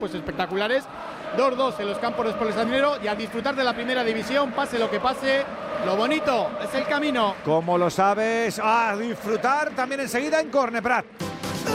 pues espectaculares. 2-2 en los campos de Sport Sandinero y a disfrutar de la primera división, pase lo que pase. Lo bonito es el camino. Como lo sabes, a disfrutar también enseguida en Córner, Prat.